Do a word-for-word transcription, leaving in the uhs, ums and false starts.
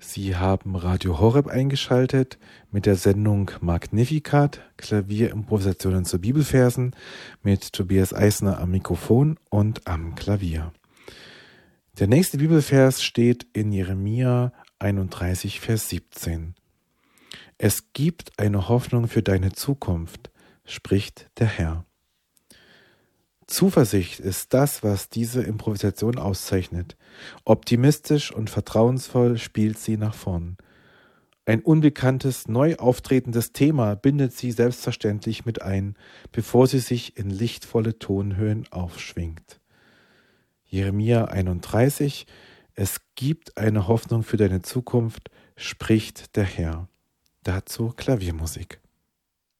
Sie haben Radio Horeb eingeschaltet mit der Sendung Magnificat, Klavierimprovisationen zu Bibelversen mit Tobias Eisner am Mikrofon und am Klavier. Der nächste Bibelvers steht in Jeremia einunddreißig, Vers siebzehn. Es gibt eine Hoffnung für deine Zukunft, spricht der Herr. Zuversicht ist das, was diese Improvisation auszeichnet. Optimistisch und vertrauensvoll spielt sie nach vorn. Ein unbekanntes, neu auftretendes Thema bindet sie selbstverständlich mit ein, bevor sie sich in lichtvolle Tonhöhen aufschwingt. Jeremia einunddreißig, es gibt eine Hoffnung für deine Zukunft, spricht der Herr. Dazu Klaviermusik.